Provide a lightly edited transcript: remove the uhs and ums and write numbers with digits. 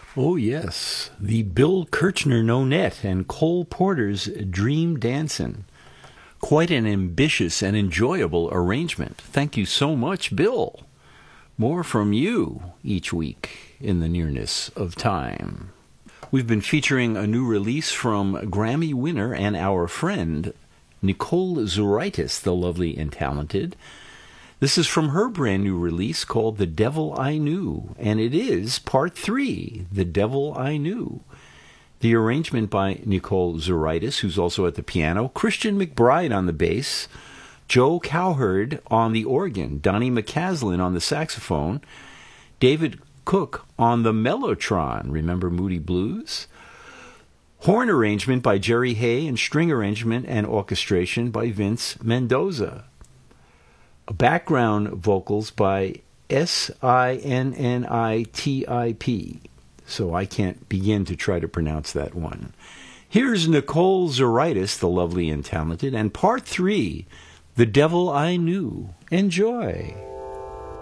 Oh, yes, the Bill Kirchner Nonette and Cole Porter's Dream Dancin'. Quite an ambitious and enjoyable arrangement. Thank you so much, Bill. More from you each week in the nearness of time. We've been featuring a new release from Grammy winner and our friend, Nicole Zouritis, the lovely and talented. This is from her brand new release called The Devil I Knew, and it is part 3, The Devil I Knew. The arrangement by Nicole Zouritis, who's also at the piano, Christian McBride on the bass, Joe Cowherd on the organ, Donnie McCaslin on the saxophone, David Cook on the mellotron, remember Moody Blues? Horn arrangement by Jerry Hay and string arrangement and orchestration by Vince Mendoza. Background vocals by Sinnitip, so I can't begin to try to pronounce that one. Here's Nicole Zouritis, the lovely and talented, and part 3, The Devil I Knew. Enjoy.